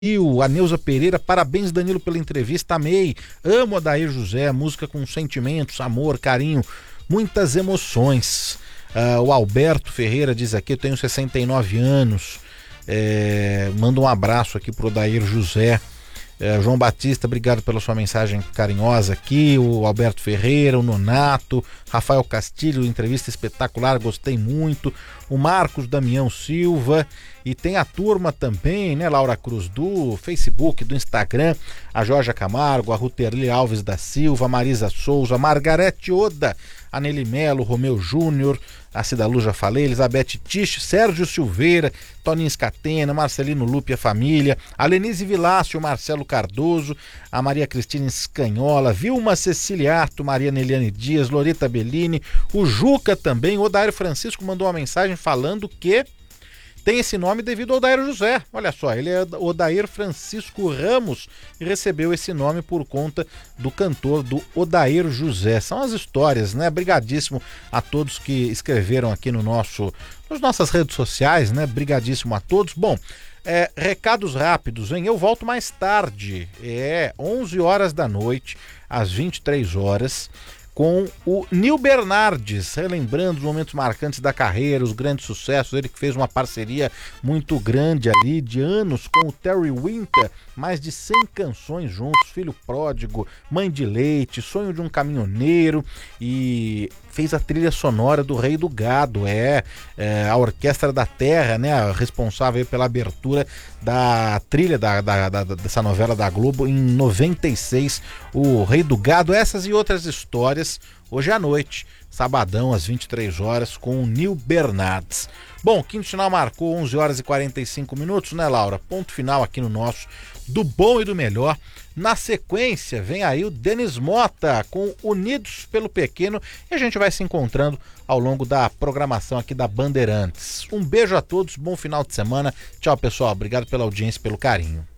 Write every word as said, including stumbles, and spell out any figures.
E o a Neuza Pereira, parabéns Danilo pela entrevista, amei, amo Odair José, música com sentimentos, amor, carinho, muitas emoções. Uh, o Alberto Ferreira diz aqui, eu tenho sessenta e nove anos, é, manda um abraço aqui pro Odair José. É, João Batista, obrigado pela sua mensagem carinhosa aqui, o Alberto Ferreira, o Nonato, Rafael Castilho, entrevista espetacular, gostei muito, o Marcos Damião Silva, e tem a turma também, né, Laura Cruz, do Facebook, do Instagram, a Jorge Camargo, a Ruterli Alves da Silva, a Marisa Souza, a Margarete Oda, a Nelly Melo, Romeu Júnior, a Cidalu já falei, Elizabeth Tisch, Sérgio Silveira, Toninho Scatena, Marcelino Lupe e a família, a Lenise Vilácio, Marcelo Cardoso, a Maria Cristina Escanhola, Vilma Ceciliato, Maria Neliane Dias, Loreta Bellini, o Juca também, o Odair Francisco mandou uma mensagem falando que tem esse nome devido ao Odair José. Olha só, ele é Odair Francisco Ramos e recebeu esse nome por conta do cantor do Odair José. São as histórias, né? Brigadíssimo a todos que escreveram aqui no nosso, nas nossas redes sociais, né? Brigadíssimo a todos. Bom, é, recados rápidos, hein? Eu volto mais tarde, é onze horas da noite, às vinte e três horas, com o Nil Bernardes, relembrando os momentos marcantes da carreira, os grandes sucessos, ele que fez uma parceria muito grande ali, de anos, com o Terry Winter, mais de cem canções juntos, Filho Pródigo, Mãe de Leite, Sonho de um Caminhoneiro, e fez a trilha sonora do Rei do Gado, é, é a Orquestra da Terra, né, responsável pela abertura da trilha da, da, da, dessa novela da Globo em noventa e seis, o Rei do Gado, essas e outras histórias, hoje à noite, sabadão às vinte e três horas, com o Nil Bernardes. Bom, o quinto sinal marcou onze horas e quarenta e cinco minutos, né, Laura? Ponto final aqui no nosso Do Bom e do Melhor. Na sequência, vem aí o Denis Mota com Unidos pelo Pequeno e a gente vai se encontrando ao longo da programação aqui da Bandeirantes. Um beijo a todos, bom final de semana. Tchau, pessoal. Obrigado pela audiência e pelo carinho.